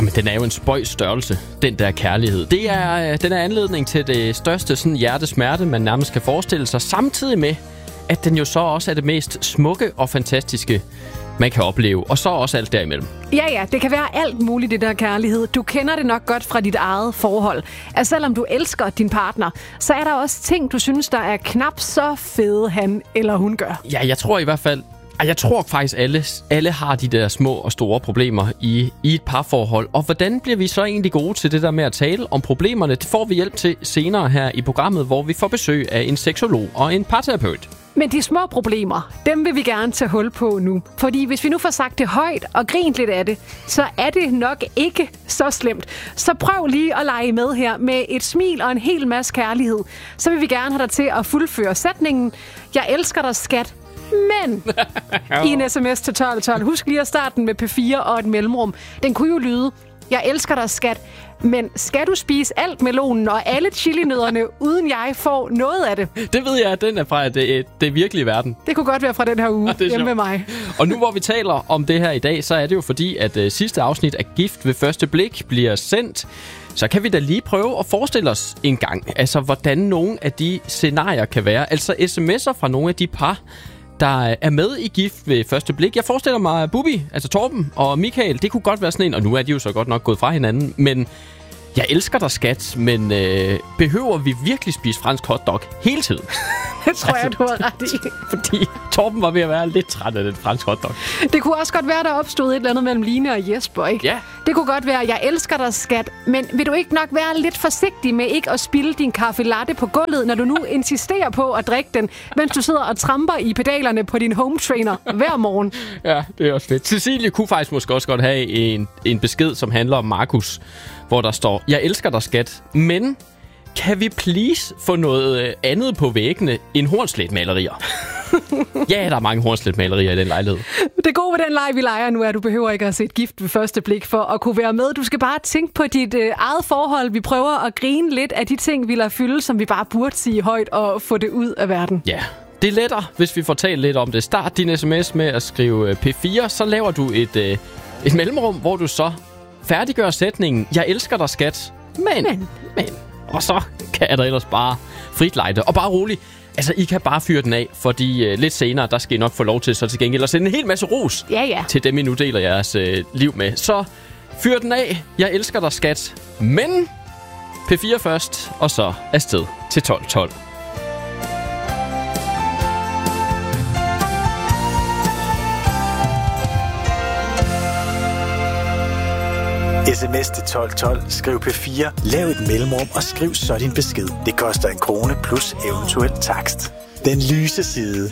Jamen, den er jo en spøjs størrelse, den der kærlighed. Den er anledning til det største sådan hjertesmerte, man nærmest kan forestille sig, samtidig med, at den jo så også er det mest smukke og fantastiske, man kan opleve, og så også alt derimellem. Ja, det kan være alt muligt, det der kærlighed. Du kender det nok godt fra dit eget forhold. At selvom du elsker din partner, så er der også ting, du synes, der er knap så fede, han eller hun gør. Ja, jeg tror faktisk, alle har de der små og store problemer i et parforhold. Og hvordan bliver vi så egentlig gode til det der med at tale om problemerne? Det får vi hjælp til senere her i programmet, hvor vi får besøg af en seksolog og en parterapeut. Men de små problemer, dem vil vi gerne tage hul på nu. Fordi hvis vi nu får sagt det højt og grint lidt af det, så er det nok ikke så slemt. Så prøv lige at lege med her med et smil og en hel masse kærlighed. Så vil vi gerne have dig til at fuldføre sætningen: jeg elsker dig, skat. Men i en sms til 1212, husk lige at starte den med P4 og et mellemrum. Den kunne jo lyde: jeg elsker dig, skat. Men skal du spise alt melonen og alle chilinødderne, uden jeg får noget af det? Det ved jeg, at den er fra det virkelige verden. Det kunne godt være fra den her uge hjemme med mig. Og nu hvor vi taler om det her i dag, så er det jo fordi, at sidste afsnit af Gift ved første blik bliver sendt. Så kan vi da lige prøve at forestille os en gang, altså hvordan nogle af de scenarier kan være. Altså sms'er fra nogle af de par, der er med i Gift ved første blik. Jeg forestiller mig Bubi, altså Torben og Michael, det kunne godt være sådan en, og nu er de jo så godt nok gået fra hinanden, men jeg elsker dig, skat, men behøver vi virkelig spise fransk hotdog hele tiden? Det tror jeg, du har ret i. Fordi Torben var ved at være lidt træt af den fransk hotdog. Det kunne også godt være, der opstod et eller andet mellem Line og Jesper, ikke? Ja. Det kunne godt være, jeg elsker dig, skat, men vil du ikke nok være lidt forsigtig med ikke at spilde din kaffe latte på gulvet, når du nu insisterer på at drikke den, mens du sidder og tramper i pedalerne på din home trainer hver morgen? Ja, det er også fedt. Cecilie kunne faktisk måske også godt have en besked, som handler om Markus, hvor der står: jeg elsker dig, skat, men kan vi please få noget andet på væggene end hornslætmalerier? Ja, der er mange hornslætmalerier i den lejlighed. Det gode ved den leg, vi leger nu, er, at du behøver ikke at se et Gift ved første blik for at kunne være med. Du skal bare tænke på dit eget forhold. Vi prøver at grine lidt af de ting, vi lader fylde, som vi bare burde sige højt og få det ud af verden. Ja, det er lettere, hvis vi får talt lidt om det. Start din sms med at skrive P4, så laver du et mellemrum, hvor du så færdiggør sætningen: jeg elsker dig, skat, men. Og så kan der ellers bare frit lejde. Og bare rolig. Altså, I kan bare fyre den af, fordi lidt senere, der skal I nok få lov til så til gengæld at sende en hel masse ros til dem, I nu deler jeres liv med. Så fyr den af. Jeg elsker dig, skat. Men P4 først, og så afsted til 1212. SMS til 1212. Skriv P4. Lav et mellemrum og skriv så din besked. Det koster 1 krone plus eventuel takst. Den lyse side.